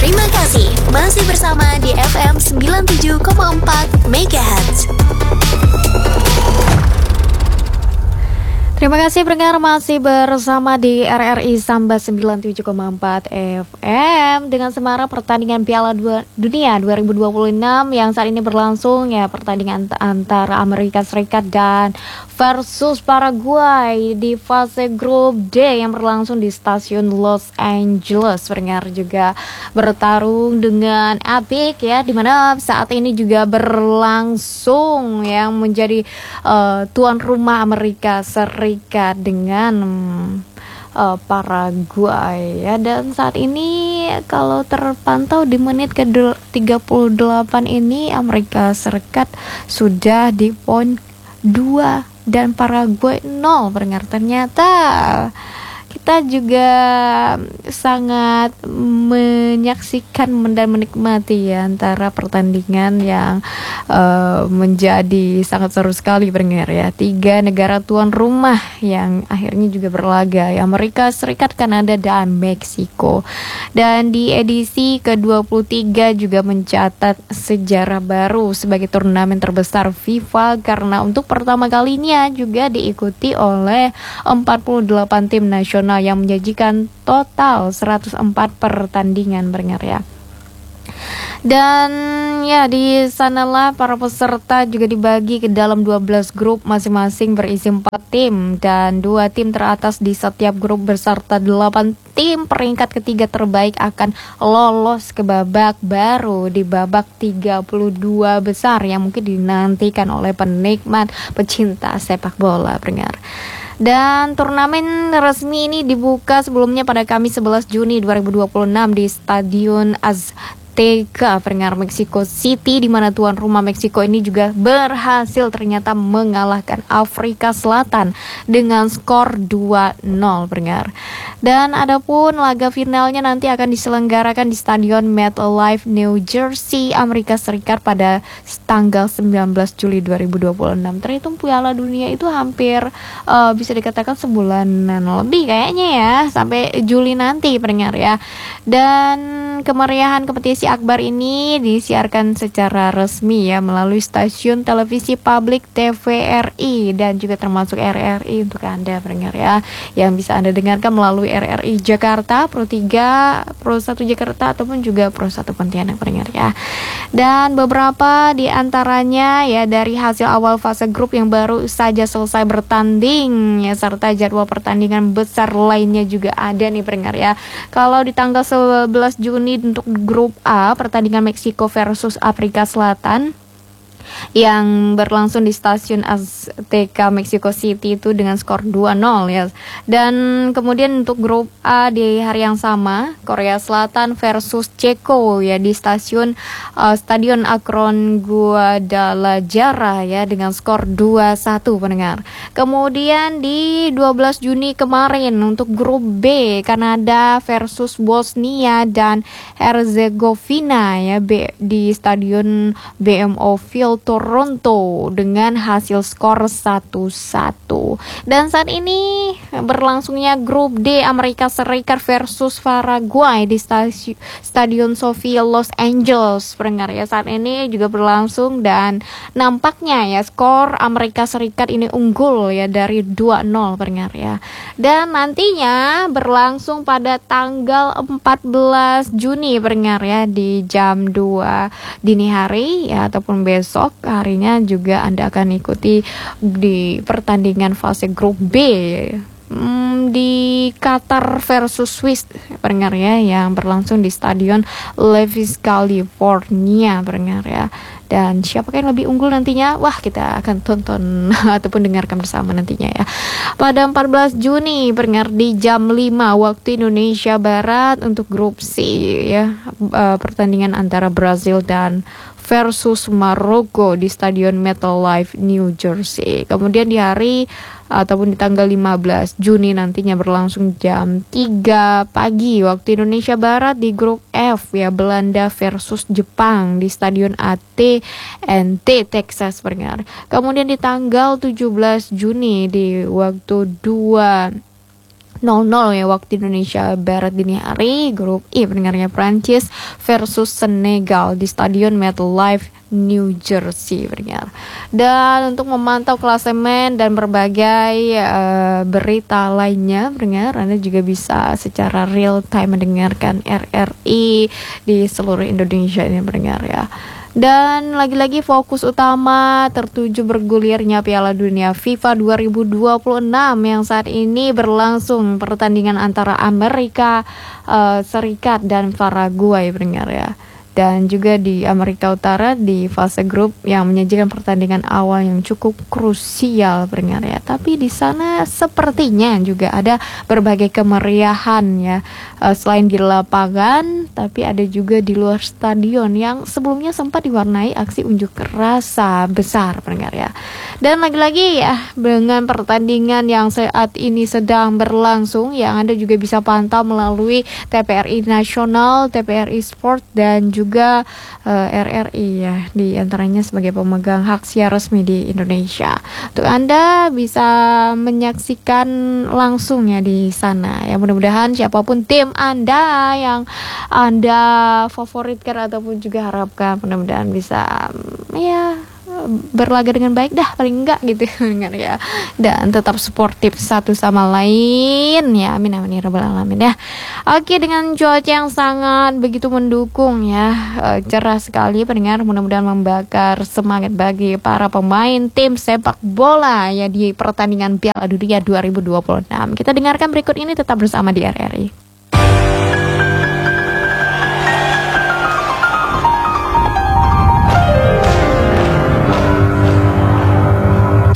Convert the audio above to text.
Terima kasih masih bersama di FM 97,4 MHz. Terima kasih pendengar masih bersama di RRI Samba 97,4 FM dengan semarak pertandingan Piala Dunia 2026 yang saat ini berlangsung ya, pertandingan antara Amerika Serikat dan versus Paraguay di fase grup D yang berlangsung di stasiun Los Angeles. Pendengar juga bertarung dengan epic ya, dimana saat ini juga berlangsung yang menjadi tuan rumah Amerika Serikat dengan Paraguay ya, dan saat ini kalau terpantau di menit ke-38 ini Amerika Serikat sudah di poin 2 dan Paraguay 0. Pendengar, ternyata kita juga sangat menyaksikan dan menikmati ya antara pertandingan yang menjadi sangat seru sekali pendengar ya. 3 negara tuan rumah yang akhirnya juga berlaga ya, Amerika Serikat, Kanada, dan Meksiko. Dan di edisi ke-23 juga mencatat sejarah baru sebagai turnamen terbesar FIFA karena untuk pertama kalinya juga diikuti oleh 48 tim nasional yang menjanjikan total 104 pertandingan pendengar ya. Dan ya, di sanalah para peserta juga dibagi ke dalam 12 grup masing-masing berisi 4 tim dan 2 tim teratas di setiap grup beserta 8 tim peringkat ketiga terbaik akan lolos ke babak baru di babak 32 besar yang mungkin dinantikan oleh penikmat pecinta sepak bola pendengar. Dan turnamen resmi ini dibuka sebelumnya pada Kamis 11 Juni 2026 di Stadion Azteca pendengar, Mexico City, di mana tuan rumah Meksiko ini juga berhasil ternyata mengalahkan Afrika Selatan dengan skor 2-0 pendengar. Dan adapun laga finalnya nanti akan diselenggarakan di Stadion MetLife New Jersey, Amerika Serikat pada tanggal 19 Juli 2026. Terhitung Piala Dunia itu hampir bisa dikatakan sebulanan lebih kayaknya ya, sampai Juli nanti pendengar ya. Dan kemeriahan kompetisi akbar ini disiarkan secara resmi ya melalui stasiun televisi publik TVRI dan juga termasuk RRI untuk Anda pendengar ya, yang bisa Anda dengarkan melalui RRI Jakarta, Pro 3, Pro 1 Jakarta ataupun juga Pro 1 Pontianak pendengar ya. Dan beberapa di antaranya ya dari hasil awal fase grup yang baru saja selesai bertanding ya, serta jadwal pertandingan besar lainnya juga ada nih pendengar ya. Kalau di tanggal 11 Juni untuk grup A, pertandingan Meksiko versus Afrika Selatan yang berlangsung di stasiun Azteca Mexico City itu dengan skor 2-0 ya. Dan kemudian untuk grup A di hari yang sama, Korea Selatan versus Ceko ya di stadion Akron Guadalajara ya dengan skor 2-1 pendengar. Kemudian di 12 Juni kemarin untuk grup B, Kanada versus Bosnia dan Herzegovina ya di stadion BMO Field Toronto dengan hasil skor 1-1. Dan saat ini berlangsungnya grup D, Amerika Serikat versus Paraguay di Stadion Sofia Los Angeles pendengar ya. Saat ini juga berlangsung dan nampaknya ya skor Amerika Serikat ini unggul ya dari 2-0 pendengar ya. Dan nantinya berlangsung pada tanggal 14 Juni pendengar ya di jam 2 dini hari ya ataupun besok harinya juga Anda akan ikuti di pertandingan fase grup B di Qatar versus Swiss pendengar ya, yang berlangsung di Stadion Levi's California pendengar ya. Dan siapakah yang lebih unggul nantinya? Wah, kita akan tonton ataupun dengarkan bersama nantinya ya. Pada 14 Juni pendengar di jam 5 waktu Indonesia Barat untuk grup C ya, pertandingan antara Brazil dan versus Maroko di Stadion MetLife New Jersey. Kemudian di hari ataupun di tanggal 15 Juni nantinya berlangsung jam 3 pagi waktu Indonesia Barat di grup F ya, Belanda versus Jepang di Stadion AT&T Texas pendengar. Kemudian di tanggal 17 Juni di waktu 2 00 ya waktu Indonesia Barat dini hari. Grup I pendengarnya Prancis versus Senegal di Stadion MetLife New Jersey pendengar. Dan untuk memantau klasemen dan berbagai berita lainnya pendengar, Anda juga bisa secara real time mendengarkan RRI di seluruh Indonesia ini pendengar ya. Dan lagi-lagi fokus utama tertuju bergulirnya Piala Dunia FIFA 2026 yang saat ini berlangsung, pertandingan antara Amerika Serikat dan Paraguay pendengar ya. Dan juga di Amerika Utara di fase grup yang menyajikan pertandingan awal yang cukup krusial pendengar ya. Tapi di sana sepertinya juga ada berbagai kemeriahan ya. Selain di lapangan, tapi ada juga di luar stadion yang sebelumnya sempat diwarnai aksi unjuk rasa besar pendengar ya. Dan lagi-lagi ya, dengan pertandingan yang saat ini sedang berlangsung yang Anda juga bisa pantau melalui TVRI Nasional, TVRI Sport dan juga RRI ya, di antaranya sebagai pemegang hak siar resmi di Indonesia. Untuk Anda bisa menyaksikan langsung ya di sana. Ya mudah-mudahan siapapun tim Anda yang Anda favoritkan ataupun juga harapkan, mudah-mudahan bisa ya berlaga dengan baik dah paling enggak gitu kan ya, dan tetap sportif satu sama lain ya, amin amin ya rabbal alamin ya. Oke, dengan cuaca yang sangat begitu mendukung ya, cerah sekali pendengar, mudah-mudahan membakar semangat bagi para pemain tim sepak bola ya di pertandingan Piala Dunia 2026. Kita dengarkan berikut ini, tetap bersama di RRI.